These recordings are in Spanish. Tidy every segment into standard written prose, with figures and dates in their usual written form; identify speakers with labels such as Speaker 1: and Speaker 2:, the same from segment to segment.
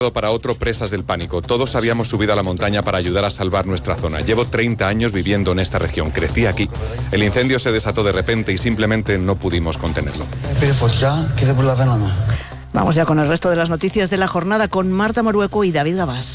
Speaker 1: Para otro, presas del pánico. Todos habíamos subido a la montaña para ayudar a salvar nuestra zona. Llevo 30 años viviendo en esta región. Crecí aquí. El incendio se desató de repente y simplemente no pudimos contenerlo.
Speaker 2: Vamos ya con el resto de las noticias de la jornada con Marta Morueco y David Gabás.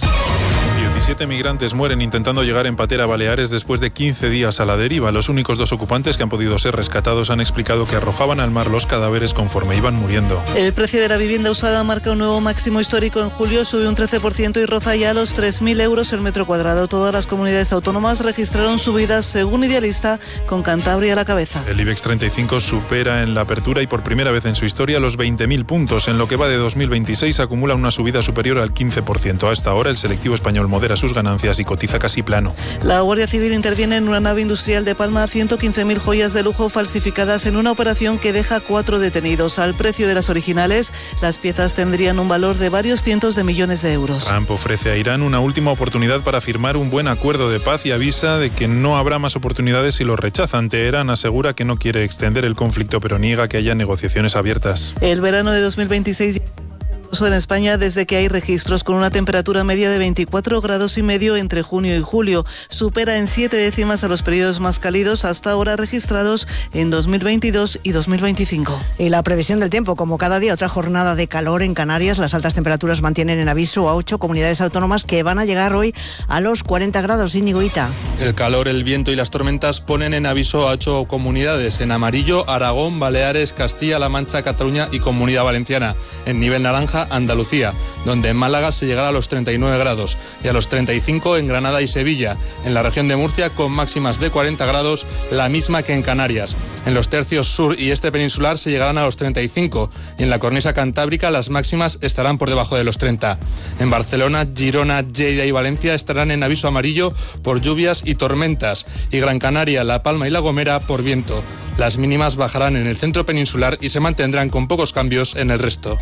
Speaker 3: 17 migrantes mueren intentando llegar en patera a Baleares después de 15 días a la deriva. Los únicos 2 ocupantes que han podido ser rescatados han explicado que arrojaban al mar los cadáveres conforme iban muriendo.
Speaker 4: El precio de la vivienda usada marca un nuevo máximo histórico en julio, sube un 13% y roza ya los 3.000 euros el metro cuadrado. Todas las comunidades autónomas registraron subidas según Idealista, con Cantabria a la cabeza.
Speaker 3: El IBEX 35 supera en la apertura y por primera vez en su historia los 20.000 puntos. En lo que va de 2026 acumula una subida superior al 15%. Hasta ahora el selectivo español modera sus ganancias y cotiza casi plano.
Speaker 4: La Guardia Civil interviene en una nave industrial de Palma, 115.000 joyas de lujo falsificadas en una operación que deja 4 detenidos. Al precio de las originales, las piezas tendrían un valor de varios cientos de millones de euros.
Speaker 3: Trump ofrece a Irán una última oportunidad para firmar un buen acuerdo de paz y avisa de que no habrá más oportunidades si lo rechazan. Teherán asegura que no quiere extender el conflicto, pero niega que haya negociaciones abiertas.
Speaker 4: El verano de 2026 en España desde que hay registros, con una temperatura media de 24,5 grados entre junio y julio. Supera en 7 décimas a los periodos más cálidos hasta ahora registrados en 2022 y 2025.
Speaker 2: Y la previsión del tiempo, como cada día, otra jornada de calor en Canarias. Las altas temperaturas mantienen en aviso a 8 comunidades autónomas que van a llegar hoy a los 40 grados. Íñigo Hita.
Speaker 5: El calor, el viento y las tormentas ponen en aviso a 8 comunidades. En amarillo, Aragón, Baleares, Castilla-La Mancha, Cataluña y Comunidad Valenciana. En nivel naranja, Andalucía, donde en Málaga se llegará a los 39 grados y a los 35 en Granada y Sevilla. En la región de Murcia, con máximas de 40 grados, la misma que en Canarias. En los tercios sur y este peninsular se llegarán a los 35 y en la cornisa cantábrica las máximas estarán por debajo de los 30. En Barcelona, Girona, Lleida y Valencia estarán en aviso amarillo por lluvias y tormentas, y Gran Canaria, La Palma y La Gomera por viento. Las mínimas bajarán en el centro peninsular y se mantendrán con pocos cambios en el resto.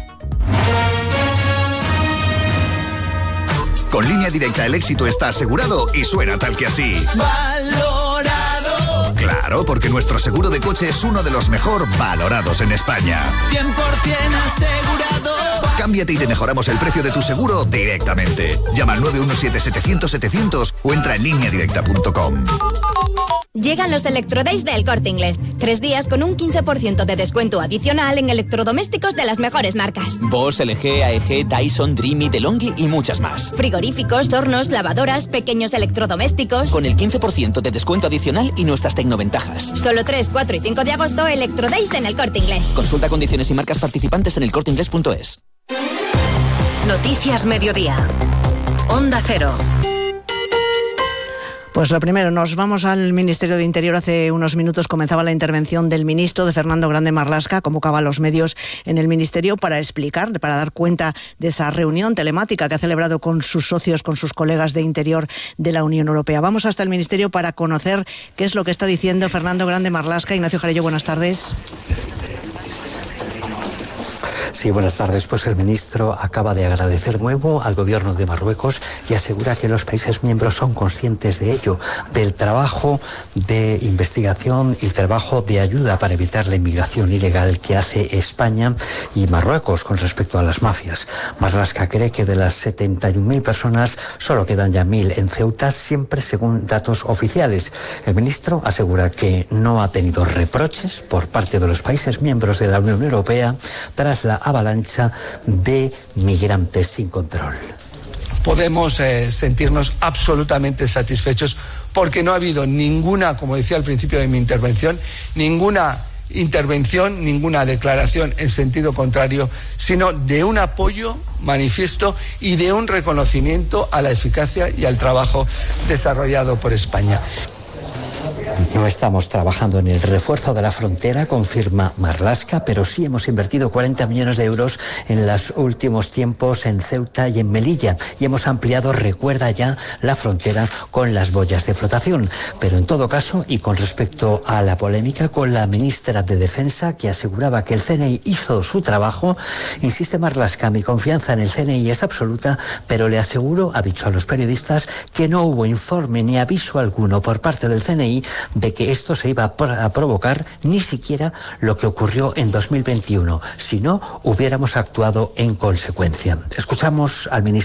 Speaker 6: Con Línea Directa el éxito está asegurado y suena tal que así.
Speaker 7: ¡Valorado!
Speaker 6: Claro, porque nuestro seguro de coche es uno de los mejor valorados en España.
Speaker 7: 100% asegurado.
Speaker 6: Cámbiate y te mejoramos el precio de tu seguro directamente. Llama al 917-700-700 o entra en lineadirecta.com.
Speaker 8: Llegan los Electrodays del Corte Inglés. 3 días con un 15% de descuento adicional en electrodomésticos de las mejores marcas.
Speaker 9: Bosch, LG, AEG, Dyson, Dreamy, DeLonghi y muchas más.
Speaker 8: Frigoríficos, hornos, lavadoras, pequeños electrodomésticos.
Speaker 9: Con el 15% de descuento adicional y nuestras tecnoventajas.
Speaker 8: Solo 3, 4 y 5 de agosto, Electrodays en el Corte Inglés.
Speaker 9: Consulta condiciones y marcas participantes en elcorteinglés.es.
Speaker 10: Noticias Mediodía. Onda Cero.
Speaker 2: Pues lo primero, nos vamos al Ministerio de Interior. Hace unos minutos comenzaba la intervención del ministro, de Fernando Grande Marlaska. Convocaba a los medios en el Ministerio para explicar, para dar cuenta de esa reunión telemática que ha celebrado con sus socios, con sus colegas de Interior de la Unión Europea. Vamos hasta el Ministerio para conocer qué es lo que está diciendo Fernando Grande Marlaska. Ignacio Jarello, buenas tardes.
Speaker 11: Sí, buenas tardes. Pues el ministro acaba de agradecer de nuevo al gobierno de Marruecos y asegura que los países miembros son conscientes de ello, del trabajo de investigación y el trabajo de ayuda para evitar la inmigración ilegal que hace España y Marruecos con respecto a las mafias. Marlaska cree que de las 71.000 personas solo quedan ya 1.000 en Ceuta, siempre según datos oficiales. El ministro asegura que no ha tenido reproches por parte de los países miembros de la Unión Europea tras la avalancha de migrantes sin control.
Speaker 12: Podemos sentirnos absolutamente satisfechos porque no ha habido ninguna, como decía al principio de mi intervención, ninguna intervención, ninguna declaración en sentido contrario, sino de un apoyo manifiesto y de un reconocimiento a la eficacia y al trabajo desarrollado por España.
Speaker 11: No estamos trabajando en el refuerzo de la frontera, confirma Marlaska, pero sí hemos invertido 40 millones de euros en los últimos tiempos en Ceuta y en Melilla y hemos ampliado, recuerda ya, la frontera con las boyas de flotación. Pero en todo caso, y con respecto a la polémica con la ministra de Defensa, que aseguraba que el CNI hizo su trabajo, insiste Marlaska: mi confianza en el CNI es absoluta, pero le aseguro, ha dicho a los periodistas, que no hubo informe ni aviso alguno por parte del CNI de que esto se iba a provocar ni siquiera lo que ocurrió en 2021, si no hubiéramos actuado en consecuencia. Escuchamos al ministro